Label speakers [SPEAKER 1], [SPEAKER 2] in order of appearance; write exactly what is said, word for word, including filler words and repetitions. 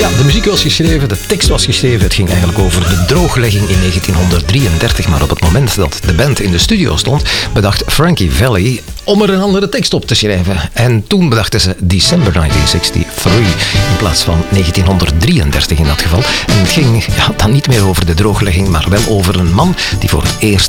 [SPEAKER 1] Ja, de muziek was geschreven, de tekst was geschreven. Het ging eigenlijk over de drooglegging in negentienhonderddrieëndertig. Maar op het moment dat de band in de studio stond, bedacht Frankie Valli om er een andere tekst op te schrijven. En toen bedachten ze December negentien drieënzestig in plaats van negentienhonderddrieëndertig in dat geval. En het ging ja, dan niet meer over de drooglegging, maar wel over een man die voor het eerst